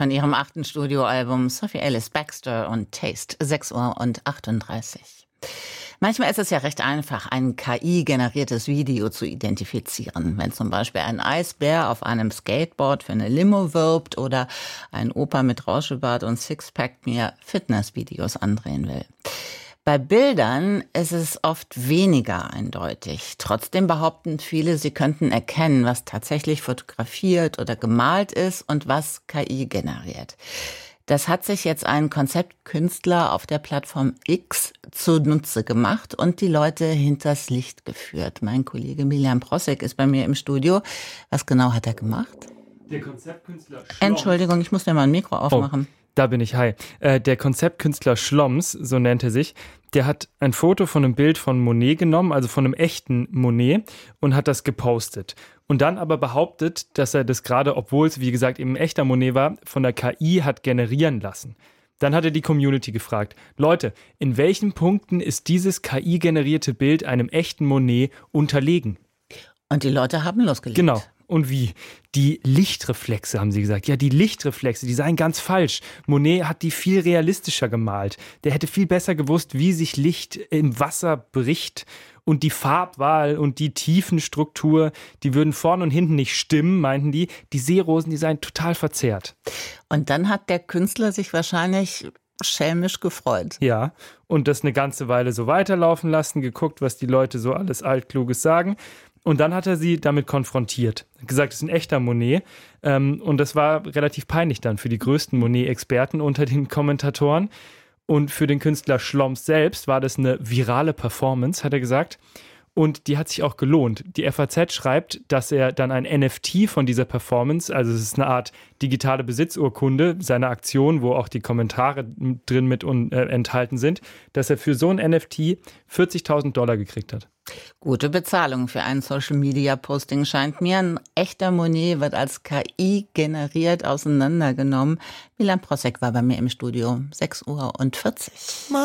von ihrem 8. Studioalbum Sophie Ellis Bextor und Taste, 6:38 Uhr. Manchmal ist es ja recht einfach, ein KI-generiertes Video zu identifizieren. Wenn zum Beispiel ein Eisbär auf einem Skateboard für eine Limo wirbt oder ein Opa mit Rauschebart und Sixpack mir Fitnessvideos andrehen will. Bei Bildern ist es oft weniger eindeutig. Trotzdem behaupten viele, sie könnten erkennen, was tatsächlich fotografiert oder gemalt ist und was KI generiert. Das hat sich jetzt ein Konzeptkünstler auf der Plattform X zunutze gemacht und die Leute hinters Licht geführt. Mein Kollege Miljan Prosek ist bei mir im Studio. Was genau hat er gemacht? Der Konzeptkünstler Schloms. Entschuldigung, ich muss mir mal ein Mikro aufmachen. Da bin ich, hi. Der Konzeptkünstler Schloms, so nennt er sich, der hat ein Foto von einem Bild von Monet genommen, also von einem echten Monet, und hat das gepostet. Und dann aber behauptet, dass er das gerade, obwohl es, wie gesagt, eben ein echter Monet war, von der KI hat generieren lassen. Dann hat er die Community gefragt: Leute, in welchen Punkten ist dieses KI-generierte Bild einem echten Monet unterlegen? Und die Leute haben losgelegt. Genau. Und wie? Die Lichtreflexe, haben sie gesagt. Ja, die Lichtreflexe, die seien ganz falsch. Monet hat die viel realistischer gemalt. Der hätte viel besser gewusst, wie sich Licht im Wasser bricht. Und die Farbwahl und die Tiefenstruktur, die würden vorne und hinten nicht stimmen, meinten die. Die Seerosen, die seien total verzerrt. Und dann hat der Künstler sich wahrscheinlich schelmisch gefreut. Ja, und das eine ganze Weile so weiterlaufen lassen, geguckt, was die Leute so alles Altkluges sagen. Und dann hat er sie damit konfrontiert. Er hat gesagt, es ist ein echter Monet. Und das war relativ peinlich dann für die größten Monet-Experten unter den Kommentatoren. Und für den Künstler Schloms selbst war das eine virale Performance, hat er gesagt. Und die hat sich auch gelohnt. Die FAZ schreibt, dass er dann ein NFT von dieser Performance, also es ist eine Art digitale Besitzurkunde seiner Aktion, wo auch die Kommentare drin mit enthalten sind, dass er für so ein NFT $40.000 gekriegt hat. Gute Bezahlung für ein Social-Media-Posting scheint mir. Ein echter Monet wird als KI generiert auseinandergenommen. Miljan Prosek war bei mir im Studio, 6:40 Uhr.